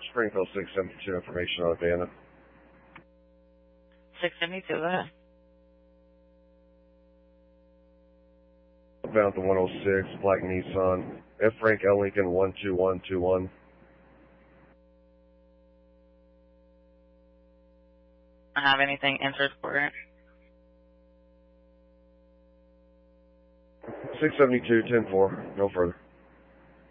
Springfield 672 information on Abandon. 672, go ahead. Bound to 106, black Nissan, F. Frank L. Lincoln 12121. Have anything entered for it? 672, 10-4, no further.